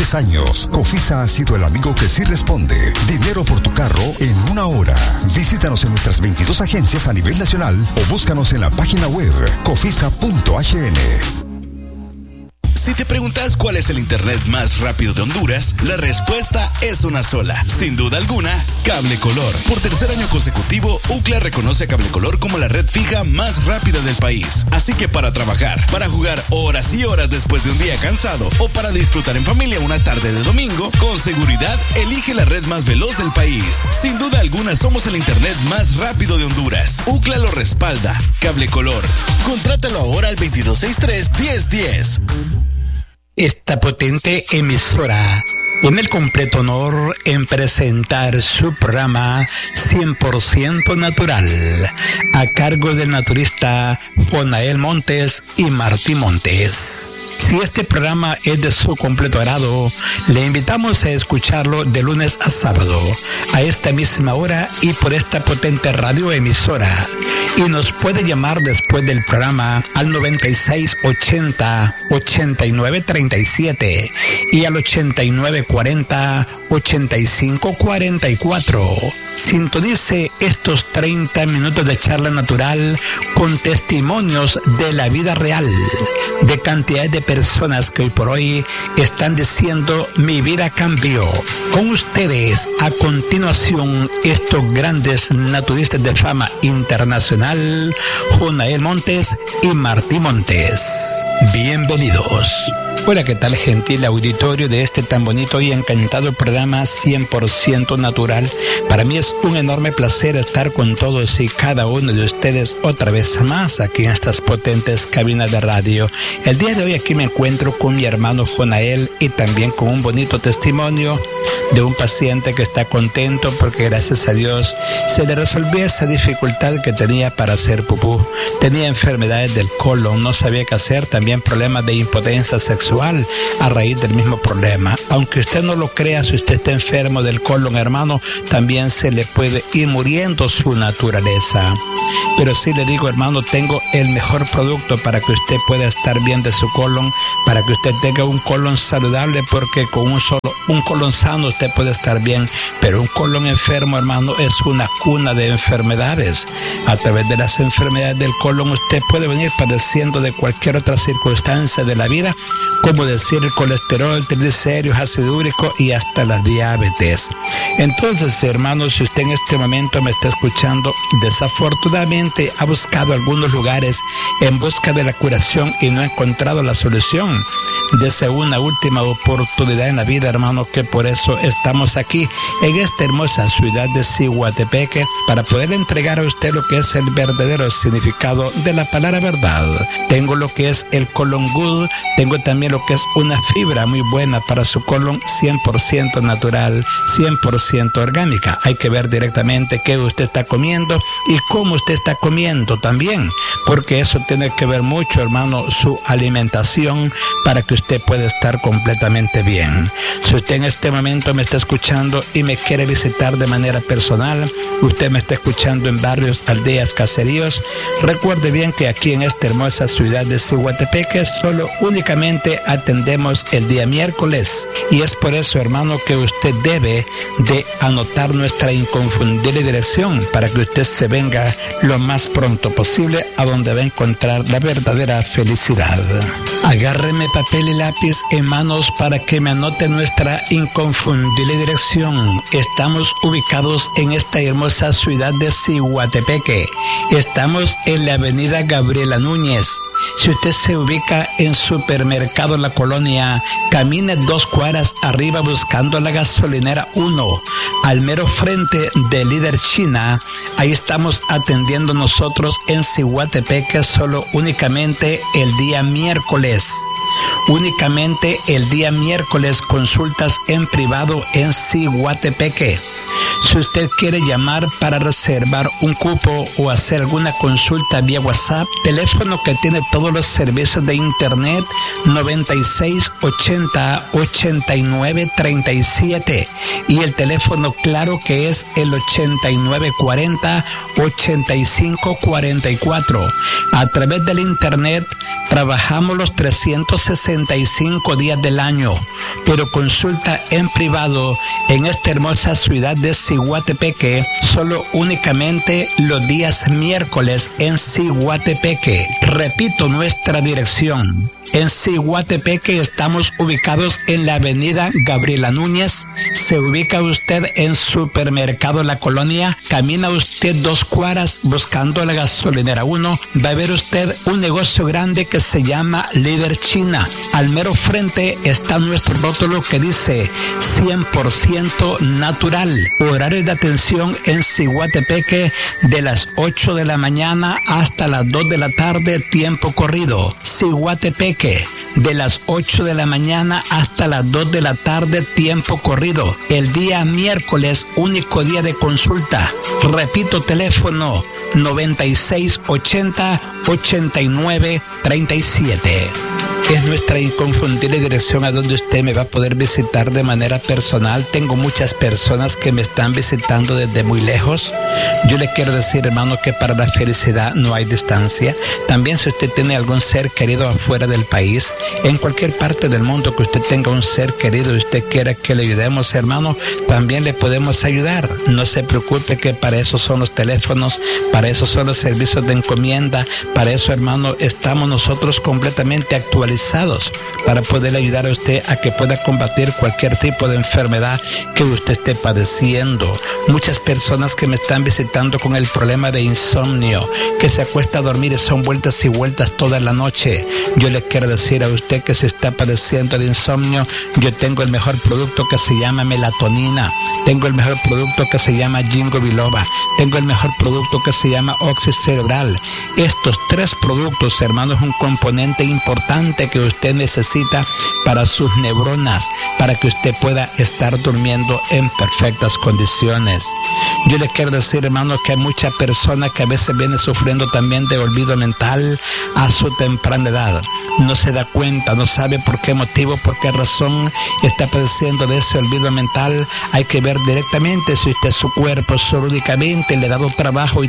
3 años, Cofisa ha sido el amigo que sí responde. Dinero por tu carro en 1 hora. Visítanos en nuestras 22 agencias a nivel nacional o búscanos en la página web cofisa.hn. Si te preguntas cuál es el internet más rápido de Honduras, la respuesta es una sola. Sin duda alguna, Cable Color. Por 3er año consecutivo, UCLA reconoce a Cable Color como la red fija más rápida del país. Así que para trabajar, para jugar horas y horas después de un día cansado o para disfrutar en familia una tarde de domingo, con seguridad, elige la red más veloz del país. Sin duda alguna, somos el internet más rápido de Honduras. UCLA lo respalda. Cable Color. Contrátalo ahora al 2263-1010. Esta potente emisora tiene el completo honor en presentar su programa 100% natural, a cargo del naturista Jonael Montes y Martí Montes. Si este programa es de su completo agrado, le invitamos a escucharlo de lunes a sábado, a esta misma hora y por esta potente radioemisora. Y nos puede llamar después del programa al 9680-8937 y al 8940-8544. Sintonice estos 30 minutos de charla natural con testimonios de la vida real, de cantidad de personas que hoy por hoy están diciendo mi vida cambió. Con ustedes, a continuación, estos grandes naturistas de fama internacional, Jonael Montes y Martí Montes. Bienvenidos. Hola, ¿qué tal, gentil auditorio de este tan bonito y encantado programa 100% natural? Para mí es un enorme placer estar con todos y cada uno de ustedes otra vez más aquí en estas potentes cabinas de radio. El día de hoy aquí me encuentro con mi hermano Jonael y también con un bonito testimonio de un paciente que está contento porque gracias a Dios se le resolvió esa dificultad que tenía para hacer pupú. Tenía enfermedades del colon, no sabía qué hacer, también problemas de impotencia sexual a raíz del mismo problema. Aunque usted no lo crea, si usted está enfermo del colon, hermano, también se le puede ir muriendo su naturaleza. Pero sí le digo, hermano, tengo el mejor producto para que usted pueda estar bien de su colon, para que usted tenga un colon saludable, porque con un colon sano usted puede estar bien, pero un colon enfermo, hermano, es una cuna de enfermedades. A través de las enfermedades del colon usted puede venir padeciendo de cualquier otra circunstancia de la vida, como decir el colesterol, triglicéridos, ácido úrico y hasta la diabetes. Entonces, hermanos, si usted en este momento me está escuchando, desafortunadamente ha buscado algunos lugares en busca de la curación y no ha encontrado la solución, dese una última oportunidad en la vida, hermano, que por eso estamos aquí en esta hermosa ciudad de Siguatepeque para poder entregar a usted lo que es el verdadero significado de la palabra verdad. Tengo lo que es el colon good, tengo también lo que es una fibra muy buena para su colon, 100% natural, 100% orgánica. Hay que ver directamente qué usted está comiendo y cómo usted está comiendo también, porque eso tiene que ver mucho, hermano, su alimentación para que usted pueda estar completamente bien. Si usted en este momento me está escuchando y me quiere visitar de manera personal, usted me está escuchando en barrios, aldeas, caseríos, recuerde bien que aquí en esta hermosa ciudad de Siguatepeque solo únicamente atendemos el día miércoles, y es por eso, hermano, que usted debe de anotar nuestra inconfundible dirección para que usted se venga lo más pronto posible a donde va a encontrar la verdadera felicidad. Agárreme papel y lápiz en manos para que me anote nuestra inconfundible dirección. Estamos ubicados en esta hermosa ciudad de Siguatepeque. Estamos en la avenida Gabriela Núñez. Si usted se ubica en Supermercado La Colonia, camine 2 cuadras arriba buscando la gasolinera 1, al mero frente de Líder China. Ahí estamos atendiendo nosotros en Siguatepeque solo únicamente el día miércoles. Únicamente el día miércoles, consultas en privado en Siguatepeque. Si usted quiere llamar para reservar un cupo o hacer alguna consulta vía WhatsApp, teléfono que tiene todos los servicios de internet, 9680-8937, y el teléfono claro que es el 8940-8544. A través del internet trabajamos los 365 365 días del año, pero consulta en privado en esta hermosa ciudad de Ciguatepeque, solo únicamente los días miércoles en Ciguatepeque. Repito nuestra dirección. En Ciguatepeque estamos ubicados en la avenida Gabriela Núñez. Se ubica usted en Supermercado La Colonia, camina usted 2 cuadras buscando la gasolinera 1, va a ver usted un negocio grande que se llama Líder China. Al mero frente está nuestro rótulo que dice 100% natural. Horario de atención en Ciguatepeque de las 8 de la mañana hasta las 2 de la tarde, tiempo corrido. Ciguatepeque, de las 8 de la mañana hasta las 2 de la tarde, tiempo corrido. El día miércoles, único día de consulta. Repito, teléfono 9680-8937. Es nuestra inconfundible dirección a donde usted me va a poder visitar de manera personal. Tengo muchas personas que me están visitando desde muy lejos. Yo le quiero decir, hermano, que para la felicidad no hay distancia. También si usted tiene algún ser querido afuera del país, en cualquier parte del mundo que usted tenga un ser querido y usted quiera que le ayudemos, hermano, también le podemos ayudar. No se preocupe, que para eso son los teléfonos, para eso son los servicios de encomienda, para eso, hermano, estamos nosotros completamente actualizados para poder ayudar a usted a que pueda combatir cualquier tipo de enfermedad que usted esté padeciendo. Muchas personas que me están visitando con el problema de insomnio, que se acuesta a dormir y son vueltas y vueltas toda la noche. Yo le quiero decir a usted que si está padeciendo de insomnio, yo tengo el mejor producto que se llama melatonina, tengo el mejor producto que se llama Ginkgo biloba, tengo el mejor producto que se llama Oxy Cerebral. Estos 3 productos, hermano, es un componente importante que usted necesita para sus neuronas, para que usted pueda estar durmiendo en perfectas condiciones. Yo le quiero decir, hermano, que hay mucha persona que a veces viene sufriendo también de olvido mental a su temprana edad. No se da cuenta, no sabe por qué motivo, por qué razón está padeciendo de ese olvido mental. Hay que ver directamente si usted, su cuerpo, únicamente le ha dado trabajo y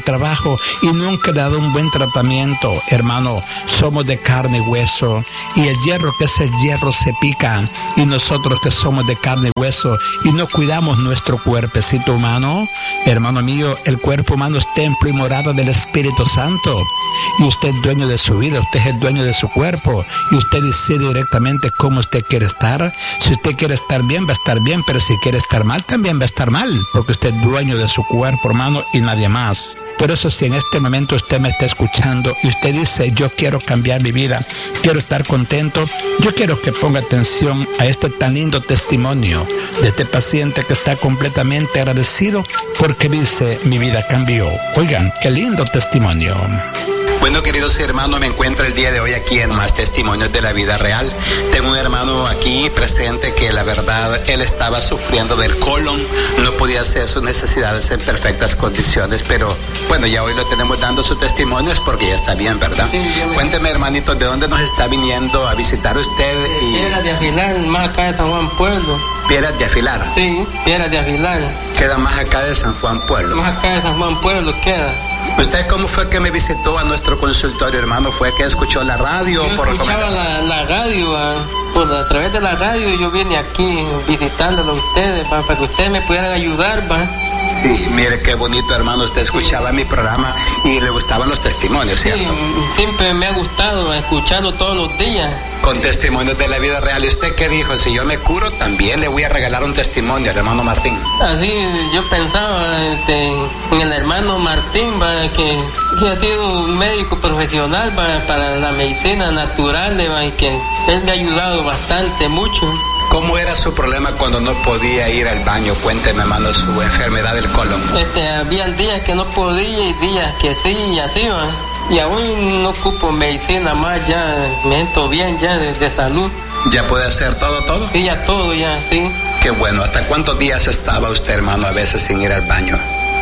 nunca le ha dado un buen tratamiento. Hermano, somos de carne y hueso, y el hierro, que es el hierro, se pica, y nosotros que somos de carne y hueso y no cuidamos nuestro cuerpecito humano, hermano mío, el cuerpo humano es templo y morada del Espíritu Santo, y usted es dueño de su vida, usted es el dueño de su cuerpo, y usted decide directamente cómo usted quiere estar. Si usted quiere estar bien, va a estar bien, pero si quiere estar mal, también va a estar mal, porque usted es dueño de su cuerpo, hermano, y nadie más. Por eso, si en este momento usted me está escuchando y usted dice, yo quiero cambiar mi vida, quiero estar contento, yo quiero que ponga atención a este tan lindo testimonio de este paciente que está completamente agradecido porque dice, mi vida cambió. Oigan, qué lindo testimonio. Bueno, queridos hermanos, me encuentro el día de hoy aquí en Más Testimonios de la Vida Real. Tengo un hermano aquí presente que la verdad, él estaba sufriendo del colon, no podía hacer sus necesidades en perfectas condiciones, pero bueno, ya hoy lo tenemos dando su testimonio, es porque ya está bien, ¿verdad? Sí, cuénteme, hermanito, ¿de dónde nos está viniendo a visitar usted? Piedras de Afilar, más acá de San Juan Pueblo. ¿Piedras de Afilar? Sí, Piedras de Afilar. Queda más acá de San Juan Pueblo. Más acá de San Juan Pueblo queda. ¿Usted cómo fue que me visitó a nuestro consultorio, hermano? ¿Fue que escuchó la radio? Yo por escuchaba la radio, pues a través de la radio yo vine aquí visitándolo a ustedes, para que ustedes me pudieran ayudar, Sí, mire qué bonito, hermano, usted escuchaba mi programa y le gustaban los testimonios, ¿cierto? Sí, siempre me ha gustado escucharlo todos los días. Con testimonios de la vida real. ¿Y usted qué dijo? Si yo me curo, también le voy a regalar un testimonio al hermano Martín. Así yo pensaba en el hermano Martín, que ha sido un médico profesional para la medicina natural, y que él me ha ayudado bastante, mucho. ¿Cómo era su problema cuando no podía ir al baño? Cuénteme, hermano, su enfermedad del colon. Habían días que no podía y días que sí, y así va. Y aún no ocupo medicina más, ya me siento bien ya de salud. ¿Ya puede hacer todo? Sí, ya todo, ya, sí. Qué bueno. ¿Hasta cuántos días estaba usted, hermano, a veces sin ir al baño?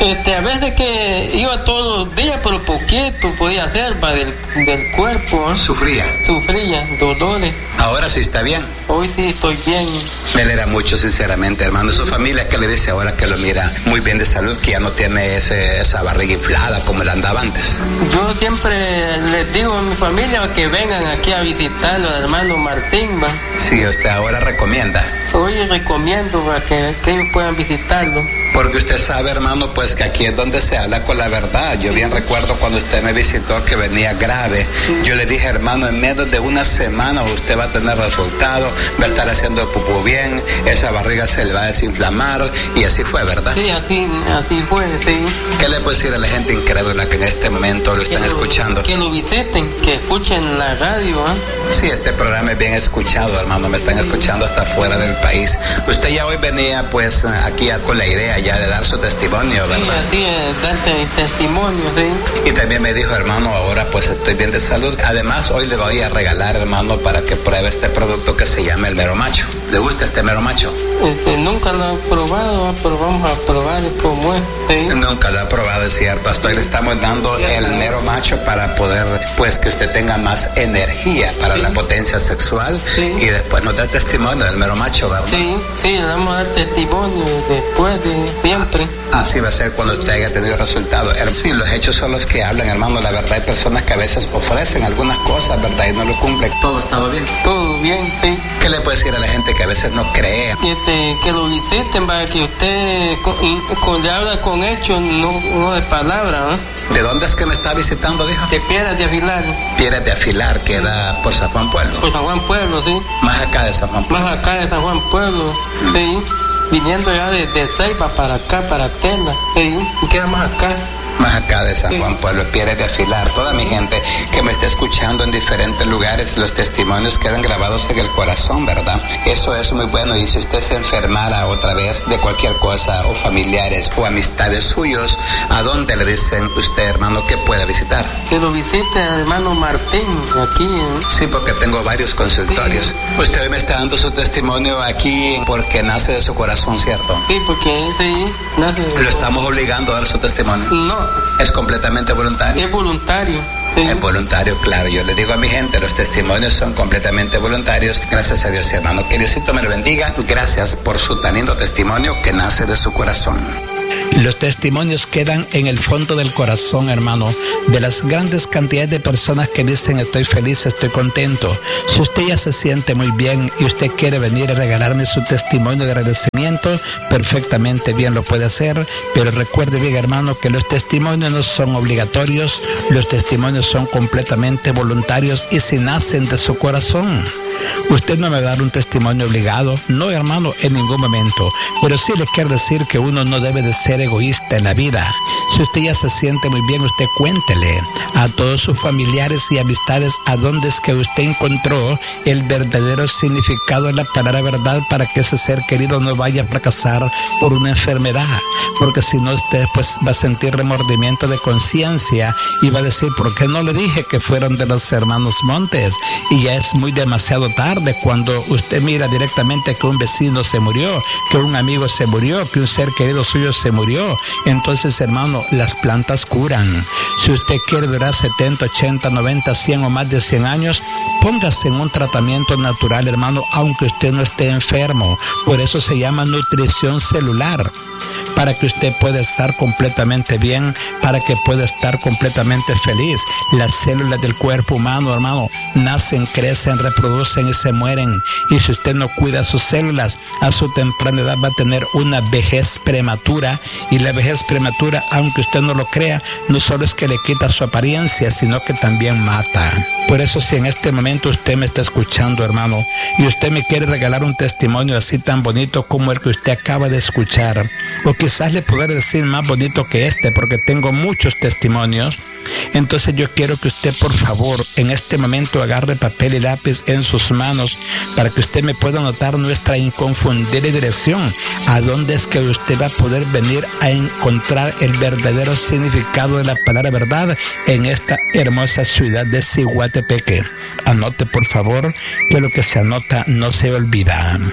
A veces que iba todos los días, pero poquito podía hacer del cuerpo. ¿Sufría? Sufría, dolores. ¿Ahora sí está bien? Hoy sí estoy bien. Me alegra mucho, sinceramente, hermano. Su familia, ¿qué le dice ahora que lo mira muy bien de salud, que ya no tiene esa barriga inflada como la andaba antes? Yo siempre les digo a mi familia que vengan aquí a visitarlo al hermano Martín, ¿va? Sí, usted ahora recomienda. Hoy recomiendo para que ellos puedan visitarlo. Porque usted sabe, hermano, pues que aquí es donde se habla con la verdad. Yo bien recuerdo cuando usted me visitó que venía grave. Yo le dije, hermano, en menos de una semana usted va a tener resultado, va a estar haciendo el pupú bien, esa barriga se le va a desinflamar, y así fue, ¿verdad? Sí, así fue, sí. ¿Qué le puede decir a la gente incrédula que en este momento lo están escuchando? Que lo visiten, que escuchen la radio, ¿eh? Sí, este programa es bien escuchado, hermano, me están escuchando hasta fuera del país. Usted ya hoy venía, pues, aquí con la idea ya de dar su testimonio, ¿verdad? Sí, darte mi testimonio, sí. Y también me dijo, hermano, ahora pues estoy bien de salud. Además, hoy le voy a regalar, hermano, para que pruebe este producto que se llama el Mero Macho. ¿Le gusta este Mero Macho? Nunca lo he probado, pero vamos a probar cómo es, ¿sí? Nunca lo he probado, es cierto. Hasta hoy le estamos dando el Mero Macho para poder, pues, que usted tenga más energía para la potencia sexual, y después nos da testimonio del Mero Macho, ¿verdad? Sí, le vamos a dar testimonio después de siempre. Así va a ser cuando usted haya tenido resultados. Sí, los hechos son los que hablan, hermano. La verdad, hay personas que a veces ofrecen algunas cosas, ¿verdad? Y no lo cumplen. ¿Todo estaba bien? Todo bien, sí. ¿Qué le puede decir a la gente que a veces no cree? Que lo visiten para que usted le habla con hechos, no de palabras, ¿eh? ¿De dónde es que me está visitando, dijo? De Piedras de Afilar. Piedras de Afilar, queda por San Juan Pueblo. Por San Juan Pueblo, sí. Más acá de San Juan Pueblo. Más acá de San Juan Pueblo, sí. Viniendo ya de Ceiba para acá, para Tena, sí. Queda más acá. Más acá de San Juan Pueblo, Piedras de Afilar. Toda mi gente que me está escuchando en diferentes lugares, los testimonios quedan grabados en el corazón, ¿verdad? Eso es muy bueno. Y si usted se enfermara otra vez de cualquier cosa, o familiares o amistades suyos, ¿a dónde le dicen usted, hermano, que pueda visitar? Que lo visite al hermano Martín, aquí. Sí, porque tengo varios consultorios. Sí. Usted hoy me está dando su testimonio aquí porque nace de su corazón, ¿cierto? Sí, porque sí, nace de... ¿Lo estamos obligando a dar su testimonio? No. ¿Es completamente voluntario? Es voluntario. Sí. Es voluntario, claro. Yo le digo a mi gente, los testimonios son completamente voluntarios. Gracias a Dios, hermano. Que Diosito me lo bendiga. Gracias por su tan lindo testimonio que nace de su corazón. Los testimonios quedan en el fondo del corazón, hermano, de las grandes cantidades de personas que dicen estoy feliz, estoy contento. Si usted ya se siente muy bien y usted quiere venir a regalarme su testimonio de agradecimiento, perfectamente bien lo puede hacer, pero recuerde bien, hermano, que los testimonios no son obligatorios, los testimonios son completamente voluntarios y si nacen de su corazón. Usted no me va a dar un testimonio obligado, no, hermano, en ningún momento, pero sí le quiero decir que uno no debe de ser egoísta en la vida. Si usted ya se siente muy bien, usted cuéntele a todos sus familiares y amistades a dónde es que usted encontró el verdadero significado de la palabra verdad para que ese ser querido no vaya a fracasar por una enfermedad, porque si no usted pues va a sentir remordimiento de conciencia y va a decir, ¿por qué no le dije que fueron de los hermanos Montes? Y ya es muy demasiado tarde cuando usted mira directamente que un vecino se murió, que un amigo se murió, que un ser querido suyo se murió. Entonces, hermano, las plantas curan. Si usted quiere durar 70, 80, 90, 100 o más de 100 años, póngase en un tratamiento natural, hermano, aunque usted no esté enfermo. Por eso se llama nutrición celular, para que usted pueda estar completamente bien, para que pueda estar completamente feliz. Las células del cuerpo humano, hermano, nacen, crecen, reproducen y se mueren. Y si usted no cuida sus células, a su temprana edad va a tener una vejez prematura. Y la vejez prematura, aunque usted no lo crea, no solo es que le quita su apariencia, sino que también mata. Por eso, si en este momento usted me está escuchando, hermano, y usted me quiere regalar un testimonio así tan bonito como el que usted acaba de escuchar, o quizás le podré decir más bonito que este, porque tengo muchos testimonios, entonces yo quiero que usted, por favor, en este momento agarre papel y lápiz en sus manos para que usted me pueda anotar nuestra inconfundible dirección, a dónde es que usted va a poder venir a encontrar el verdadero significado de la palabra verdad en esta hermosa ciudad de Ciguatepeque. Anote, por favor, que lo que se anota no se olvida.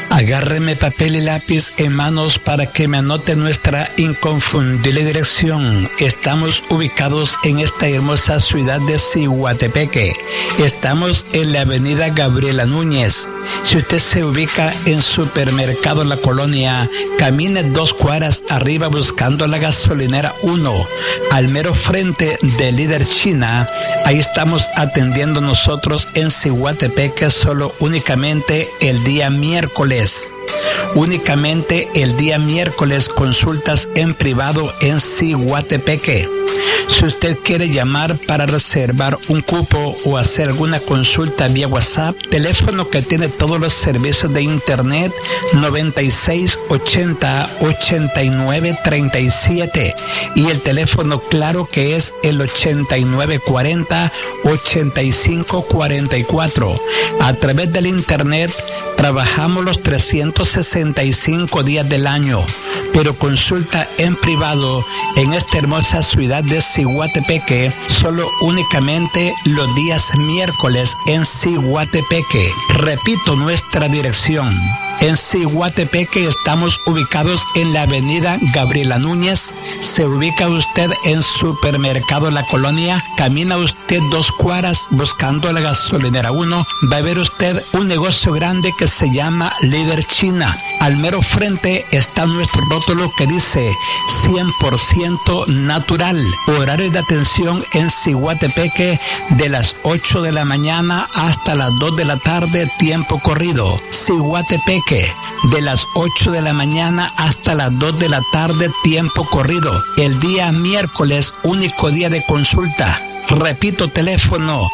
Agárreme papel y lápiz en manos para que me anote nuestra inconfundible dirección. Estamos ubicados en esta hermosa ciudad de Ciguatepeque. Estamos en la avenida Gabriela Núñez. Si usted se ubica en Supermercado La Colonia, camine 2 cuadras arriba buscando la gasolinera 1, al mero frente de Líder China. Ahí estamos atendiendo nosotros en Ciguatepeque únicamente el día miércoles. Únicamente el día miércoles, consultas en privado en Ciguatepeque. Si usted quiere llamar para reservar un cupo o hacer alguna consulta vía WhatsApp, teléfono que tiene todos los servicios de internet, 9680-8937, y el teléfono claro que es el 8940-8544. A través del internet trabajamos los 365 días del año, pero consulta en privado en esta hermosa ciudad de Ciguatepeque solo únicamente los días miércoles en Ciguatepeque. Repito nuestra dirección. En Ciguatepeque estamos ubicados en la avenida Gabriela Núñez. Se ubica usted en Supermercado La Colonia, camina usted 2 cuadras buscando la gasolinera 1, va a ver usted un negocio grande que se llama Líder China. Al mero frente está nuestro rótulo que dice 100% natural. Horario de atención en Ciguatepeque de las 8 de la mañana hasta las 2 de la tarde, tiempo corrido. Ciguatepeque, de las 8 de la mañana hasta las 2 de la tarde, tiempo corrido. El día miércoles, único día de consulta. Repito, teléfono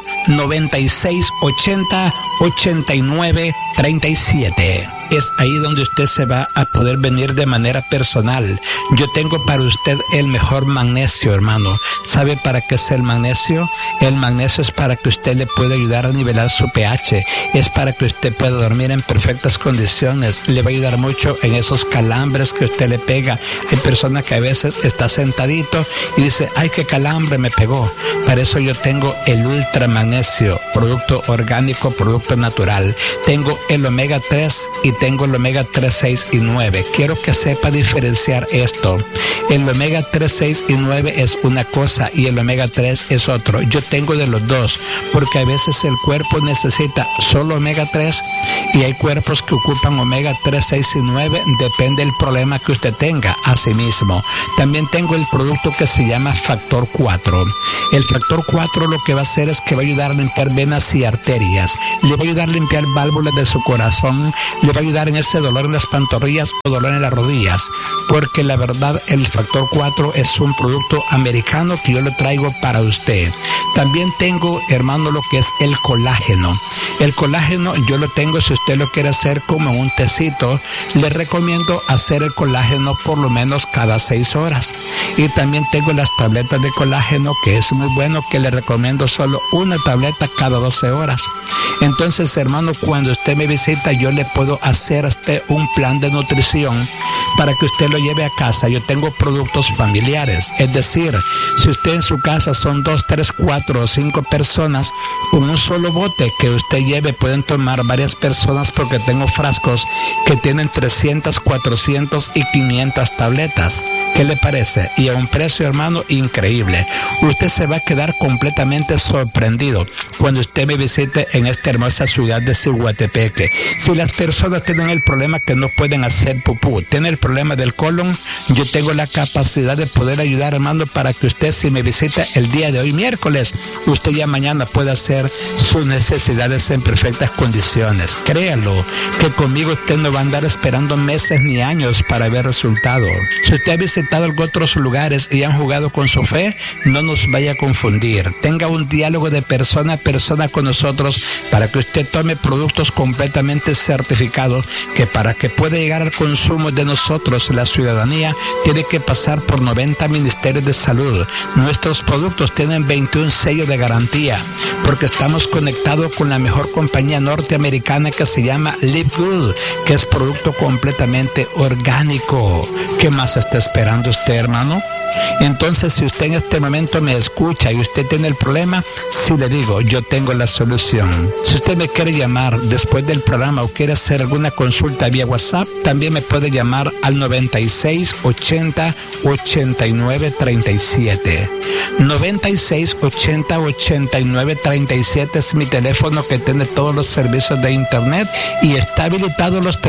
9680-8937. Es ahí donde usted se va a poder venir de manera personal. Yo tengo para usted el mejor magnesio, hermano. ¿Sabe para qué es el magnesio? El magnesio es para que usted le pueda ayudar a nivelar su pH. Es para que usted pueda dormir en perfectas condiciones. Le va a ayudar mucho en esos calambres que usted le pega. Hay personas que a veces está sentadito y dice, ay, qué calambre me pegó. Para eso yo tengo el ultra magnesio, producto orgánico, producto natural. Tengo el omega 3 y tengo el omega 3, 6 y 9. Quiero que sepa diferenciar esto. El omega 3, 6 y 9 es una cosa y el omega 3 es otro. Yo tengo de los dos porque a veces el cuerpo necesita solo omega 3 y hay cuerpos que ocupan omega 3, 6 y 9. Depende del problema que usted tenga. Asimismo, también tengo el producto que se llama factor 4. El factor 4 lo que va a hacer es que va a ayudar a limpiar venas y arterias. Le va a ayudar a limpiar válvulas de su corazón. Le va a ayudar en ese dolor en las pantorrillas o dolor en las rodillas, porque la verdad el factor 4 es un producto americano que yo lo traigo para usted. También tengo, hermano, lo que es el colágeno. El colágeno yo lo tengo, si usted lo quiere hacer como un tecito, le recomiendo hacer el colágeno por lo menos cada 6 horas. Y también tengo las tabletas de colágeno, que es muy bueno, que le recomiendo solo una tableta cada 12 horas. Entonces, hermano, cuando usted me visita, yo le puedo hacer un plan de nutrición para que usted lo lleve a casa. Yo tengo productos familiares, es decir, si usted en su casa son 2, 3, 4 o 5 personas, con un solo bote que usted lleve pueden tomar varias personas, porque tengo frascos que tienen 300, 400 y 500 tabletas. ¿Qué le parece? Y a un precio, hermano, increíble. Usted se va a quedar completamente sorprendido cuando usted me visite en esta hermosa ciudad de Ciguatepeque. Si las personas tienen el problema que no pueden hacer pupú, tienen el problema del colon, yo tengo la capacidad de poder ayudar, hermano, para que usted, si me visita el día de hoy, miércoles, usted ya mañana pueda hacer sus necesidades en perfectas condiciones. Créalo, que conmigo usted no va a andar esperando meses ni años para ver resultados. Si usted ha visitado otros lugares y han jugado con su fe, no nos vaya a confundir. Tenga un diálogo de persona a persona con nosotros para que usted tome productos completamente certificados, que para que pueda llegar al consumo de nosotros, la ciudadanía tiene que pasar por 90 ministerios de salud. Nuestros productos tienen 21 sellos de garantía, porque estamos conectados con la mejor compañía norteamericana que se llama Live Good, que es producto completamente orgánico. ¿Qué más está esperando usted, hermano? Entonces, si usted en este momento me escucha y usted tiene el problema, sí le digo, yo tengo la solución. Si usted me quiere llamar después del programa o quiere hacer alguna una consulta vía WhatsApp, también me puede llamar al 96 80 89 37. 96 80 89 37 es mi teléfono, que tiene todos los servicios de internet y está habilitado los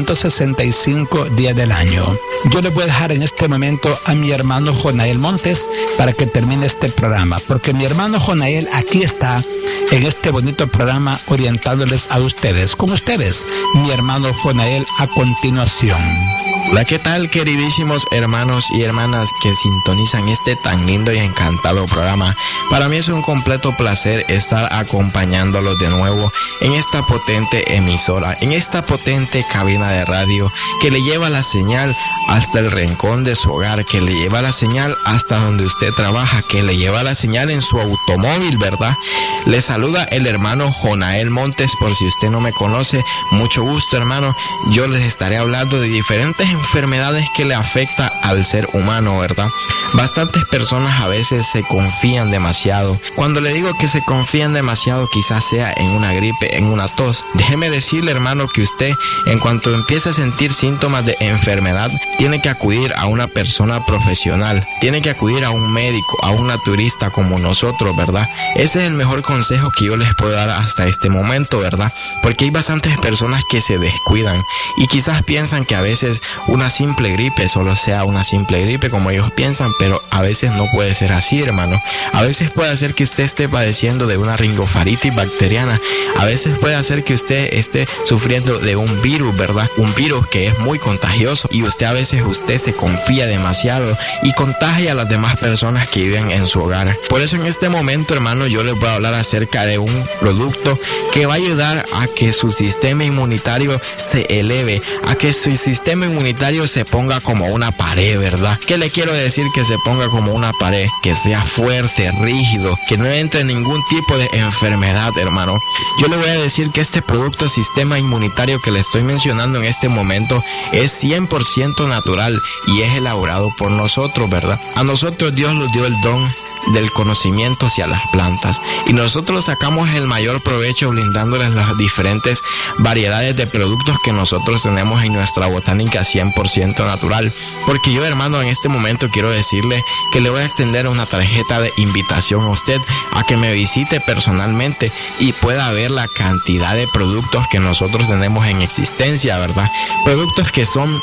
365 días del año. Yo le voy a dejar en este momento a mi hermano Jonael Montes para que termine este programa, porque mi hermano Jonael aquí está en este bonito programa orientándoles a ustedes. Con ustedes, mi hermano Jonael, a continuación. Hola, ¿qué tal, queridísimos hermanos y hermanas que sintonizan este tan lindo y encantado programa? Para mí es un completo placer estar acompañándolos de nuevo en esta potente emisora, en esta potente cabina de radio que le lleva la señal hasta el rincón de su hogar, que le lleva la señal hasta donde usted trabaja, que le lleva la señal en su automóvil, ¿verdad? Le saluda el hermano Jonael Montes. Por si usted no me conoce, mucho gusto, hermano. Yo les estaré hablando de diferentes enfermedades que le afecta al ser humano, ¿verdad? Bastantes personas a veces se confían demasiado. Cuando le digo que se confían demasiado, quizás sea en una gripe, en una tos. Déjeme decirle, hermano, que usted, en cuanto empiece a sentir síntomas de enfermedad, tiene que acudir a una persona profesional, tiene que acudir a un médico, a un naturista como nosotros, ¿verdad? Ese es el mejor consejo que yo les puedo dar hasta este momento, ¿verdad? Porque hay bastantes personas que se descuidan y quizás piensan que a veces una simple gripe solo sea una simple gripe, como ellos piensan, pero a veces no puede ser así, hermano. A veces puede ser que usted esté padeciendo de una ringofaritis bacteriana, a veces puede ser que usted esté sufriendo de un virus, ¿verdad? Un virus que es muy contagioso y usted a veces se confía demasiado y contagia a las demás personas que viven en su hogar. Por eso en este momento, hermano, yo les voy a hablar acerca de un producto que va a ayudar a que su sistema inmunitario se eleve, a que su sistema inmunitario se ponga como una pared, ¿verdad? ¿Qué le quiero decir? Que se ponga como una pared, que sea fuerte, rígido, que no entre ningún tipo de enfermedad, hermano. Yo le voy a decir que este producto sistema inmunitario que le estoy mencionando en este momento es 100% natural y es elaborado por nosotros, ¿verdad? A nosotros Dios nos dio el don del conocimiento hacia las plantas y nosotros sacamos el mayor provecho brindándoles las diferentes variedades de productos que nosotros tenemos en nuestra botánica 100% natural. Porque yo, hermano, en este momento quiero decirle que le voy a extender una tarjeta de invitación a usted a que me visite personalmente y pueda ver la cantidad de productos que nosotros tenemos en existencia, ¿verdad? Productos que son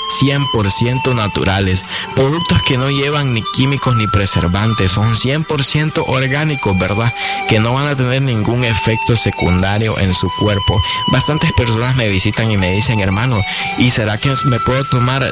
100% naturales, productos que no llevan ni químicos ni preservantes, son 100% orgánicos, ¿verdad? Que no van a tener ningún efecto secundario en su cuerpo. Bastantes personas me visitan y me dicen, hermano, ¿y será que me puedo tomar